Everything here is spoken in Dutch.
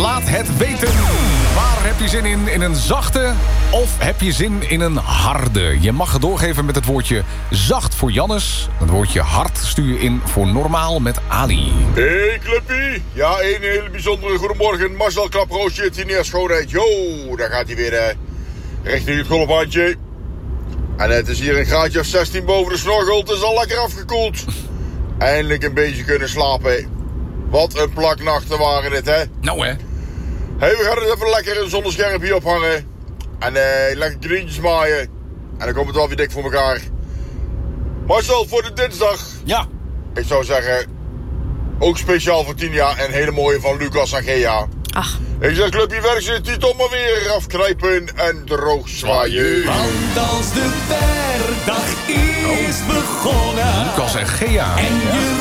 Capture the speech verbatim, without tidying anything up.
Laat het weten. Waar heb je zin in? In een zachte of heb je zin in een harde? Je mag het doorgeven met het woordje zacht voor Jannes. Het woordje hard stuur je in voor normaal met Ali. Hey Cluppie. Ja, een hele bijzondere goedemorgen. Marcel Klaproosje, Tineer Schoonheid. Yo, daar gaat hij weer eh, richting het golfbandje. En het is hier een graadje of zestien boven de snorgel. Het is al lekker afgekoeld. Eindelijk een beetje kunnen slapen. Wat een plaknachten waren dit, hè? Nou, hè? Hey, we gaan het even lekker een zonneschermpje ophangen. En eh, lekker grientjes maaien. En dan komt het wel weer dik voor elkaar. Marcel, voor de dinsdag. Ja. Ik zou zeggen, ook speciaal voor Tinia en hele mooie van Lucas en Gea. Ach. Ik zeg, clubje werk zit die toch maar weer afknijpen en droog zwaaien. Want als de werkdag is begonnen Lucas en Gea. en je